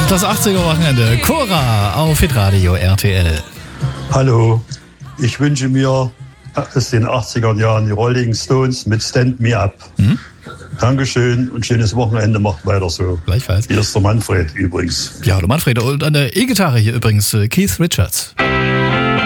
Das 80er-Wochenende. Cora auf Hitradio RTL. Hallo, ich wünsche mir aus den 80er Jahren die Rolling Stones mit Stand Me Up. Dankeschön und schönes Wochenende, macht weiter so. Gleichfalls. Hier ist der Manfred übrigens. Ja, hallo Manfred. Und an der E-Gitarre hier übrigens Keith Richards.